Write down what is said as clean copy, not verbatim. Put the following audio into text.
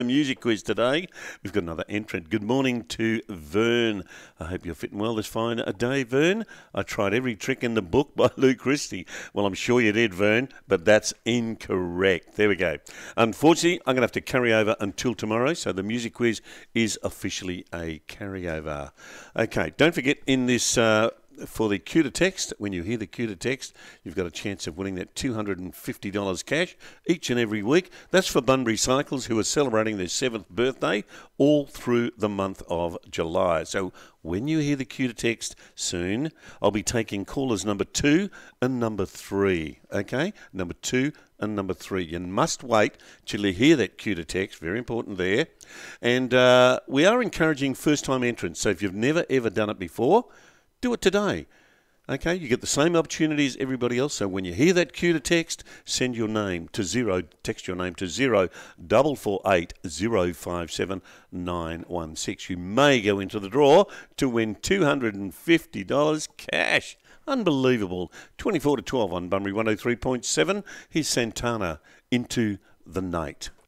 Music quiz today. We've got another entrant. Good morning to Vern. I hope you're fitting well this fine day, Vern. I tried every trick in the book by Lou Christie. Well, I'm sure you did, Vern, but that's incorrect. There we go. Unfortunately, I'm going to have to carry over until tomorrow, so the music quiz is officially a carryover. Okay, don't forget in this... for the cue to text, when you hear the cue to text, you've got a chance of winning that $250 cash each and every week. That's for Bunbury Cycles, who are celebrating their 7th birthday all through the month of July. So when you hear the cue to text soon, I'll be taking callers number 2 and number 3. Okay? Number 2 and number 3. You must wait till you hear that cue to text. Very important there. And we are encouraging first-time entrants. So if you've never, ever done it before, do it today. Okay, you get the same opportunity as everybody else. So when you hear that cue to text, send your name to text your name to 0448 057 916. You may go into the draw to win $250 cash. Unbelievable. 24 to 12 on Bunbury 103.7. Here's Santana, Into the Night.